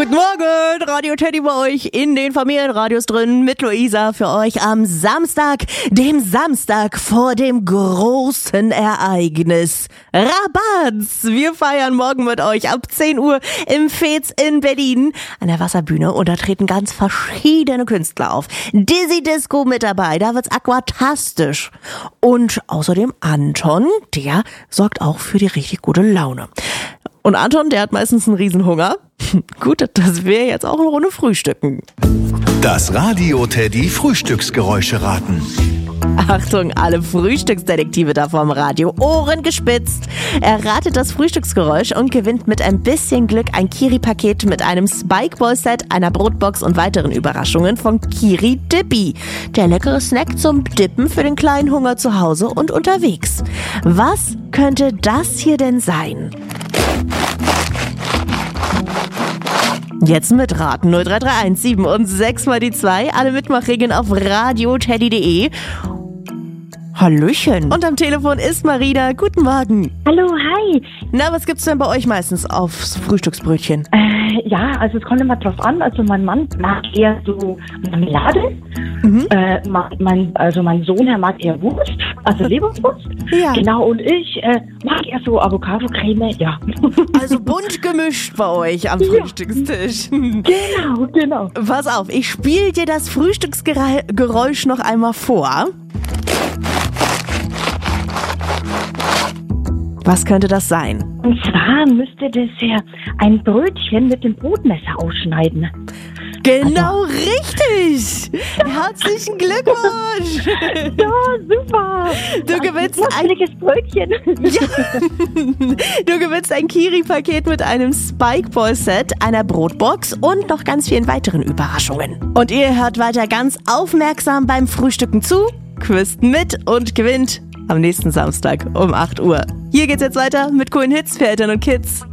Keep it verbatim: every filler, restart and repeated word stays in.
Guten Morgen, Radio Teddy bei euch in den Familienradios drin mit Luisa für euch am Samstag, dem Samstag vor dem großen Ereignis Rabatz. Wir feiern morgen mit euch ab zehn Uhr im Fez in Berlin an der Wasserbühne und da treten ganz verschiedene Künstler auf. Dizzy Disco mit dabei, da wird's aquatastisch. Und außerdem Anton, der sorgt auch für die richtig gute Laune. Und Anton, der hat meistens einen Riesenhunger. Gut, dass wir jetzt auch eine Runde frühstücken. Das Radio Teddy Frühstücksgeräusche raten. Achtung, alle Frühstücksdetektive da vorm Radio, Ohren gespitzt. Erratet das Frühstücksgeräusch und gewinnt mit ein bisschen Glück ein Kiri-Paket mit einem Spike-Ball-Set, einer Brotbox und weiteren Überraschungen von Kiri Dippy. Der leckere Snack zum Dippen für den kleinen Hunger zu Hause und unterwegs. Was könnte das hier denn sein? Jetzt mitraten null drei drei eins sieben und sechs mal die zwei. Alle Mitmachregeln auf radioteddy punkt de. Hallöchen. Und am Telefon ist Marina. Guten Morgen. Hallo, hi. Na, was gibt's denn bei euch meistens aufs Frühstücksbrötchen? Äh, ja, also es kommt immer drauf an. Also mein Mann mag eher so Marmelade. Mhm. Äh, mein, also mein Sohn, der mag eher Wurst, also Leberwurst. Ja. Genau, und ich äh, mag eher so Avocado-Creme, ja. Also bunt gemischt bei euch am Frühstückstisch. Genau, genau. Pass auf, ich spiele dir das Frühstücksgeräusch noch einmal vor. Was könnte das sein? Und zwar müsste das ja ein Brötchen mit dem Brotmesser ausschneiden. Genau also. Richtig! Herzlichen Glückwunsch! Ja, super! Du gewinnst ein Brötchen. Ja. Du gewinnst ein Kiri-Paket mit einem Spike-Ball-Set, einer Brotbox und noch ganz vielen weiteren Überraschungen. Und ihr hört weiter ganz aufmerksam beim Frühstücken zu, quizt mit und gewinnt am nächsten Samstag um acht Uhr. Hier geht's jetzt weiter mit coolen Hits für Eltern und Kids.